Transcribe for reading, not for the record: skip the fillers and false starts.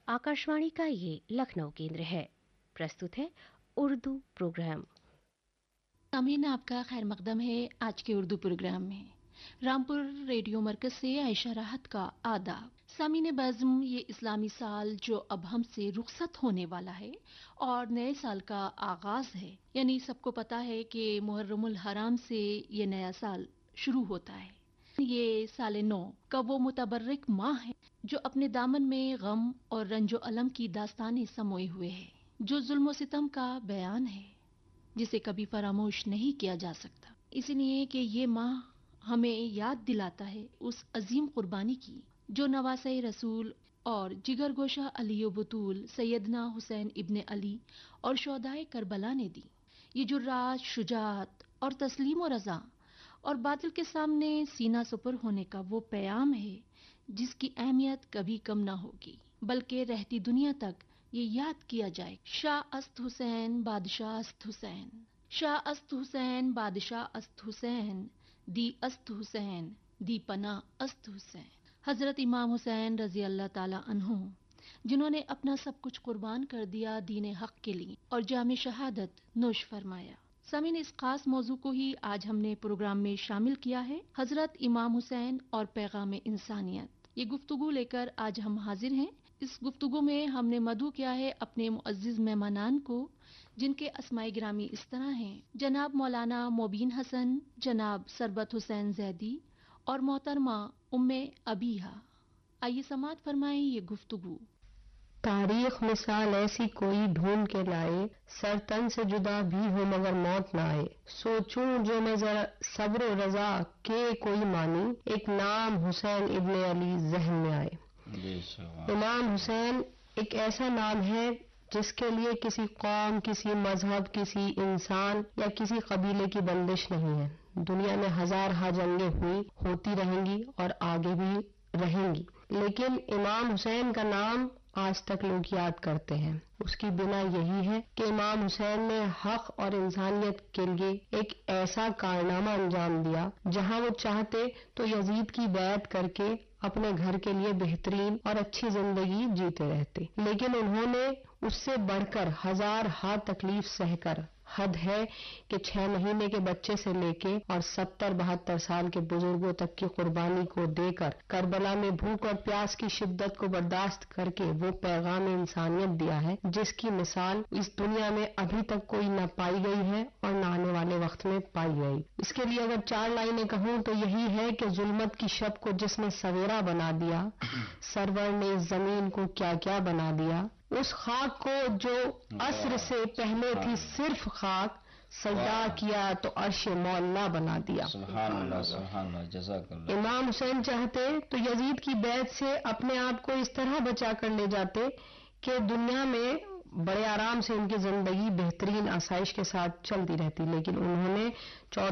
आकाशवाणी का ये लखनऊ केंद्र है। प्रस्तुत है उर्दू प्रोग्राम। सामीन, आपका खैर मकदम है आज के उर्दू प्रोग्राम में। रामपुर रेडियो मरकज से आयशा राहत का आदाब। सामीन बज़्म, ये इस्लामी साल जो अब हमसे रुखसत होने वाला है और नए साल का आगाज है, यानी सबको पता है कि मुहर्रमुल हराम से ये नया साल शुरू होता है। ये साल नौ का वो मुतबर्रिक माह है जो अपने दामन में गम और रंजो अलम की दास्तानें समोए हुए है, जो जुल्म सितम का बयान है जिसे कभी फरामोश नहीं किया जा सकता। इसलिए कि ये माह हमें याद दिलाता है उस अजीम कुर्बानी की जो नवासे रसूल और जिगरगोशा अली बतूल सैयदना हुसैन इब्ने अली और शोहदाए करबला ने दी। ये जुर्रात, शुजाअत और तस्लीम और रज़ा और बातिल के सामने सीना सुपर होने का वो पैगाम है जिसकी अहमियत कभी कम ना होगी, बल्कि रहती दुनिया तक ये याद किया जाए। शाह अस्त हुसैन, बादशाह अस्त हुसैन, शाह अस्त हुसैन, बादशाह अस्त हुसैन, दी अस्त हुसैन, दी पना अस्त हुसैन। हजरत इमाम हुसैन रजी अल्लाह ताला अन्हु, जिन्होंने अपना सब कुछ कुर्बान कर दिया दीन हक के लिए और जामे शहादत नोश फरमाया। सामीन, इस खास मौजू को ही आज हमने प्रोग्राम में शामिल किया है, हजरत इमाम हुसैन और पैगाम इंसानियत। ये गुफ्तगू लेकर आज हम हाजिर हैं। इस गुफ्तगू में हमने मदऊ किया है अपने मुअज्जिज मेहमानान को, जिनके अस्माए गिरामी इस तरह हैं: जनाब मौलाना मोबीन हसन, जनाब सरबत हुसैन जैदी और मोहतरमा उम्मे अबीहा। आइए समाअत फरमाएं ये गुफ्तगू। तारीख मिसाल ऐसी कोई ढूंढ के लाए, सर तन से जुदा भी हो मगर मौत ना आए। सोचूं जो मैं जरा सब्र व रजा के कोई मानी, एक नाम हुसैन इब्ने अली जहन में आए। इमाम हुसैन एक ऐसा नाम है जिसके लिए किसी कौम, किसी मजहब, किसी इंसान या किसी कबीले की बंदिश नहीं है। दुनिया में हजार जंगें हुई, होती रहेंगी और आगे भी रहेंगी, लेकिन इमाम हुसैन का नाम आज तक लोग याद करते हैं। उसकी बिना यही है कि इमाम हुसैन ने हक और इंसानियत के लिए एक ऐसा कारनामा अंजाम दिया जहां वो चाहते तो यजीद की बैत करके अपने घर के लिए बेहतरीन और अच्छी जिंदगी जीते रहते, लेकिन उन्होंने उससे बढ़कर हजार तकलीफ सहकर, हद है कि 6 महीने के बच्चे से लेके और 70-72 साल के बुजुर्गों तक की कुर्बानी को देकर करबला में भूख और प्यास की शिद्दत को बर्दाश्त करके वो पैगाम इंसानियत दिया है जिसकी मिसाल इस दुनिया में अभी तक कोई न पाई गई है और न आने वाले वक्त में पाई गई। इसके लिए अगर 4 लाइनें कहूँ तो यही है कि जुल्मत की शब को जिसने सवेरा बना दिया, सरवर ने इस जमीन को क्या क्या बना दिया। उस खाक को जो अस्र से पहले थी सिर्फ खाक, सजदा किया तो अर्श मौला बना दिया। सुभान अल्लाह, सुभान अल्लाह, जज़ाकल्लाह। इमाम हुसैन चाहते तो यजीद की बैत से अपने आप को इस तरह बचा कर ले जाते कि दुनिया में बड़े आराम से उनकी जिंदगी बेहतरीन आसाइश के साथ चलती रहती, लेकिन उन्होंने